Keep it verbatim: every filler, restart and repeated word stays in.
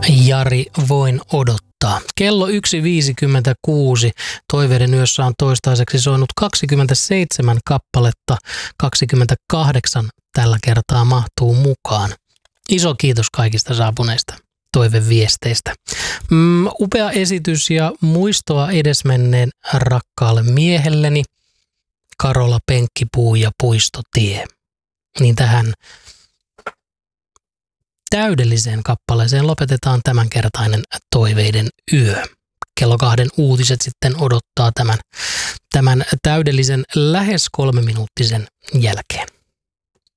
Jari, voin odottaa. Kello yksi viisikymmentäkuusi. Toiveiden yössä on toistaiseksi soinut kaksikymmentäseitsemän kappaletta. kaksikymmentäkahdeksan tällä kertaa mahtuu mukaan. Iso kiitos kaikista saapuneista toiveviesteistä. Mm, upea esitys ja muistoa edesmenneen rakkaalle miehelleni. Karola, Penkkipuu ja Puistotie. Niin tähän täydelliseen kappaleeseen lopetetaan tämänkertainen toiveiden yö. Kello kahden uutiset sitten odottaa tämän, tämän täydellisen lähes kolmeminuuttisen jälkeen.